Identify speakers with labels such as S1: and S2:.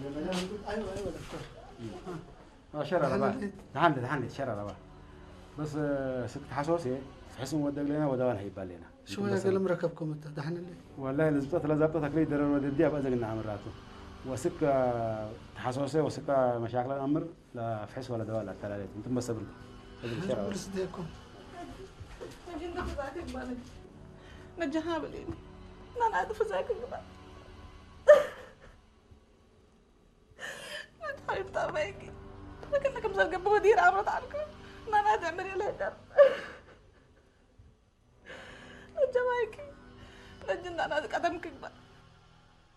S1: ايوه دكتور.
S2: شرر ربا تحندي شرر ربا بس ست حسوسي تحسهم ودق لنا ودوان هيبال لنا
S1: شو يا قلم ركبكم انت دحين اللي
S2: والله لزبطت لا زبطت تقليد درر ودي ابقى زقنا عمراته وسك تحسوسي وسك مشاكل الامر لا فحص ولا دواء لا ثلاثه انتم بس صبروا
S1: شرر بس ديكم
S3: نجينا في ذاك البلد نجها بليني انا عاد في ذاك البلد نتحيب تابعيكي لكنك مزرقة بودير عمرت عنكم ما أنا تعملي له در نجوايكي نجنا أنا قدمك